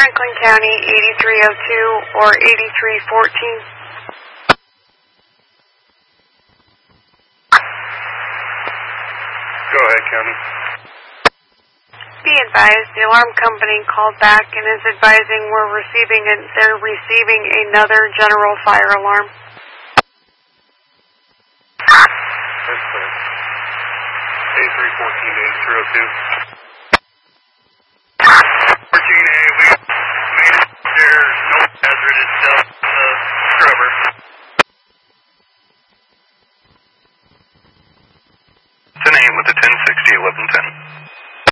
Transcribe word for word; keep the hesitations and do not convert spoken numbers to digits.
Franklin County, eighty-three oh two or eighty-three fourteen. Go ahead, County. Be advised, the alarm company called back and is advising we're receiving a, they're receiving another general fire alarm. That's clear. eighty-three fourteen, eighty-three oh two.